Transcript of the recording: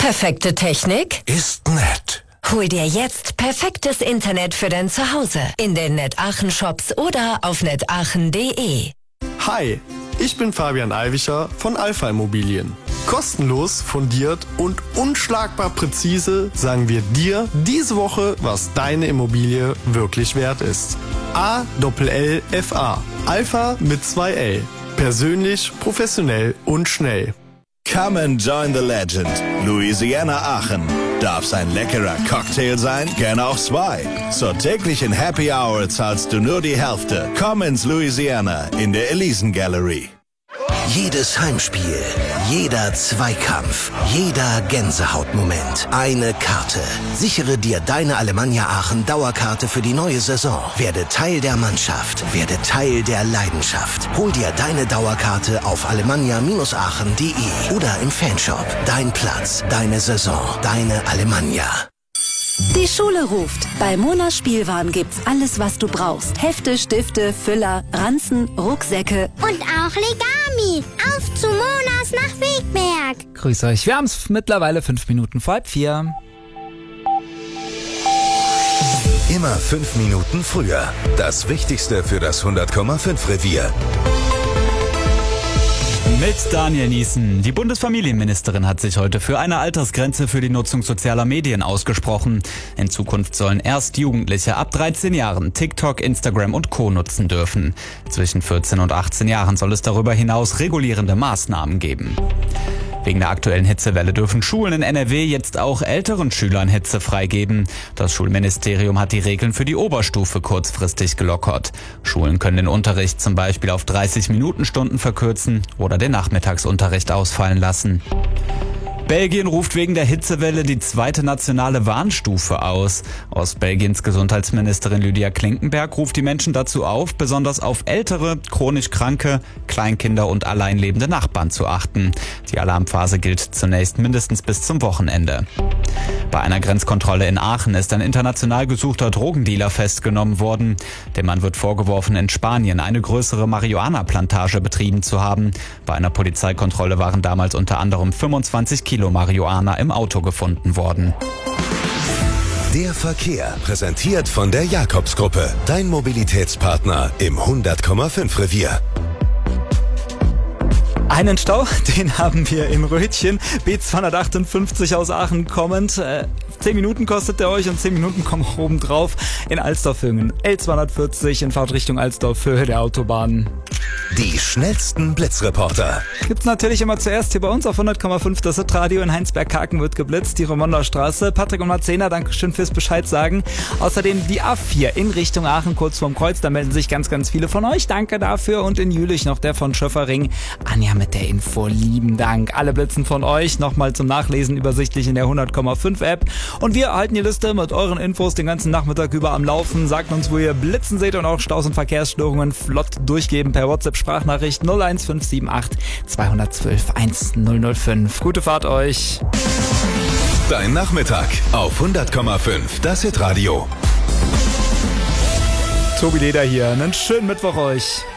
Perfekte Technik Ist nett. Hol dir jetzt perfektes Internet für dein Zuhause in den NetAachen Shops oder auf netachen.de. Hi, ich bin Fabian Alwischer von Alpha Immobilien. Kostenlos, fundiert und unschlagbar präzise sagen wir dir diese Woche, was deine Immobilie wirklich wert ist. ALLFA. Alpha mit 2 L. Persönlich, professionell und schnell. Come and join the legend. Louisiana Aachen. Darf's ein leckerer Cocktail sein? Gerne auch 2. Zur täglichen Happy Hour zahlst du nur die Hälfte. Komm ins Louisiana in der Elisen Gallery. Jedes Heimspiel, jeder Zweikampf, jeder Gänsehautmoment. Eine Karte. Sichere dir deine Alemannia Aachen Dauerkarte für die neue Saison. Werde Teil der Mannschaft. Werde Teil der Leidenschaft. Hol dir deine Dauerkarte auf alemannia-aachen.de oder im Fanshop. Dein Platz, deine Saison, deine Alemannia. Die Schule ruft. Bei Mona Spielwaren gibt's alles, was du brauchst. Hefte, Stifte, Füller, Ranzen, Rucksäcke. Und auch Legami. Auf zu Monas nach Wegberg. Grüß euch. Wir haben's mittlerweile 5 Minuten vor 3:30. Immer 5 Minuten früher. Das Wichtigste für das 100,5 Revier. Mit Daniel Niesen. Die Bundesfamilienministerin hat sich heute für eine Altersgrenze für die Nutzung sozialer Medien ausgesprochen. In Zukunft sollen erst Jugendliche ab 13 Jahren TikTok, Instagram und Co. nutzen dürfen. Zwischen 14 und 18 Jahren soll es darüber hinaus regulierende Maßnahmen geben. Wegen der aktuellen Hitzewelle dürfen Schulen in NRW jetzt auch älteren Schülern Hitze freigeben. Das Schulministerium hat die Regeln für die Oberstufe kurzfristig gelockert. Schulen können den Unterricht zum Beispiel auf 30-Minuten-Stunden verkürzen oder den Nachmittagsunterricht ausfallen lassen. Belgien ruft wegen der Hitzewelle die 2. nationale Warnstufe aus. Aus Belgiens Gesundheitsministerin Lydia Klinkenberg ruft die Menschen dazu auf, besonders auf ältere, chronisch Kranke, Kleinkinder und alleinlebende Nachbarn zu achten. Die Alarmphase gilt zunächst mindestens bis zum Wochenende. Bei einer Grenzkontrolle in Aachen ist ein international gesuchter Drogendealer festgenommen worden. Dem Mann wird vorgeworfen, in Spanien eine größere Marihuana-Plantage betrieben zu haben. Bei einer Polizeikontrolle waren damals unter anderem 25 Kilo Marihuana im Auto gefunden worden. Der Verkehr, präsentiert von der Jakobsgruppe. Dein Mobilitätspartner im 100,5 Revier. Einen Stau, den haben wir in Rötchen. B258 aus Aachen kommend. 10 Minuten kostet der euch und 10 Minuten kommen auch oben drauf in Alsdorf-Hüngen. L240 in Fahrtrichtung Alsdorf-Höhe der Autobahn. Die schnellsten Blitzreporter. Gibt's natürlich immer zuerst hier bei uns auf 100,5 das Radio in Heinsberg-Haken wird geblitzt, die Romonda Straße. Patrick und Marzena, Dankeschön fürs Bescheid sagen. Außerdem die A4 in Richtung Aachen, kurz vorm Kreuz, da melden sich ganz, ganz viele von euch. Danke dafür. Und in Jülich noch der von Schöffering. Anja mit der Info, lieben Dank. Alle Blitzen von euch, nochmal zum Nachlesen übersichtlich in der 100,5 App. Und wir halten die Liste mit euren Infos den ganzen Nachmittag über am Laufen. Sagt uns, wo ihr Blitzen seht und auch Staus und Verkehrsstörungen flott durchgeben per WhatsApp-Sprachnachricht 01578 212 1005. Gute Fahrt euch. Dein Nachmittag auf 100,5 das Hitradio. Tobi Leder hier. Einen schönen Mittwoch euch.